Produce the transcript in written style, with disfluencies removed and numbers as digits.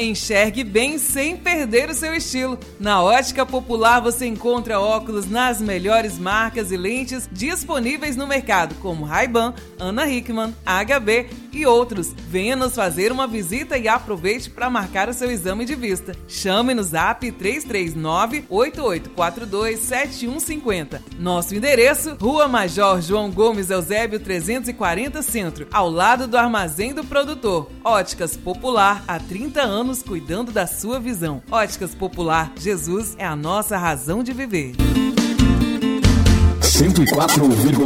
Enxergue bem sem perder o seu estilo. Na Ótica Popular você encontra óculos nas melhores marcas e lentes disponíveis no mercado, como Ray-Ban, Ana Hickman, HB e outros. Venha nos fazer uma visita e aproveite para marcar o seu exame de vista. Chame no Zap 339-8842-7150. Nosso endereço, Rua Major João Gomes Eusébio 340 Centro, ao lado do Armazém do Produtor. Óticas Popular, há 30 anos cuidando da sua visão. Óticas Popular, Jesus é a nossa razão de viver. 104,1